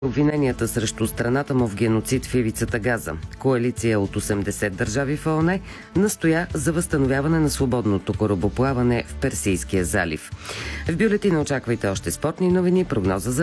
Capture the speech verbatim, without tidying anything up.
обвиненията срещу страната му в геноцид в ивицата Газа. Коалиция от осемдесет държави в ООН настоя за възстановяване на свободното корабоплаване в Персийския залив. В бюлетина очаквайте още спортни новини, прогноза за